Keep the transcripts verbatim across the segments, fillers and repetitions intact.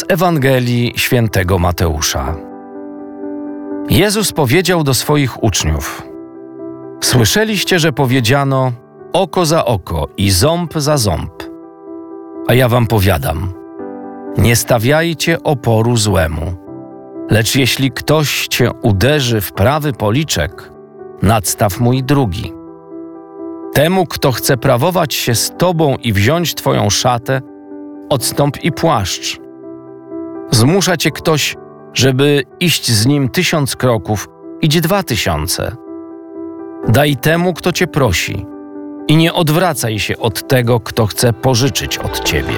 Z Ewangelii Świętego Mateusza. Jezus powiedział do swoich uczniów: Słyszeliście, że powiedziano oko za oko i ząb za ząb. A ja wam powiadam, nie stawiajcie oporu złemu. Lecz jeśli ktoś cię uderzy w prawy policzek, nadstaw mu i drugi. Temu, kto chce prawować się z tobą i wziąć twoją szatę, odstąp i płaszcz. Zmusza cię ktoś, żeby iść z nim tysiąc kroków, idź dwa tysiące. Daj temu, kto cię prosi, i nie odwracaj się od tego, kto chce pożyczyć od ciebie.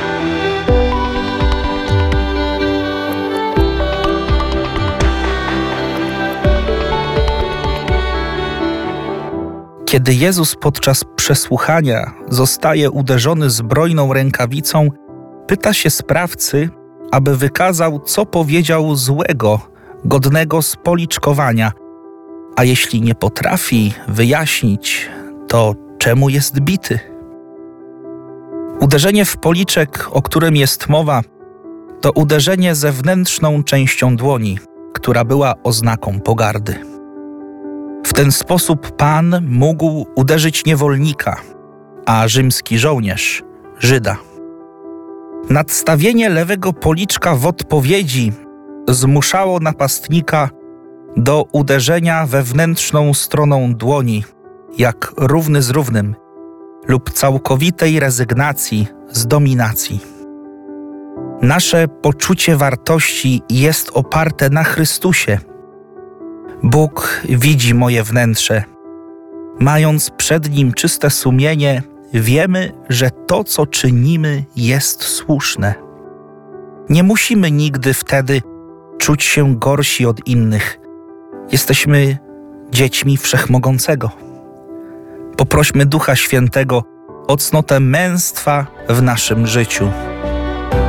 Kiedy Jezus podczas przesłuchania zostaje uderzony zbrojną rękawicą, pyta się sprawcy, aby wykazał, co powiedział złego, godnego spoliczkowania, a jeśli nie potrafi wyjaśnić, to czemu jest bity? Uderzenie w policzek, o którym jest mowa, to uderzenie zewnętrzną częścią dłoni, która była oznaką pogardy. W ten sposób Pan mógł uderzyć niewolnika, a rzymski żołnierz Żyda. Nadstawienie lewego policzka w odpowiedzi zmuszało napastnika do uderzenia wewnętrzną stroną dłoni, jak równy z równym, lub całkowitej rezygnacji z dominacji. Nasze poczucie wartości jest oparte na Chrystusie. Bóg widzi moje wnętrze. Mając przed Nim czyste sumienie, wiemy, że to, co czynimy, jest słuszne. Nie musimy nigdy wtedy czuć się gorsi od innych. Jesteśmy dziećmi Wszechmogącego. Poprośmy Ducha Świętego o cnotę męstwa w naszym życiu.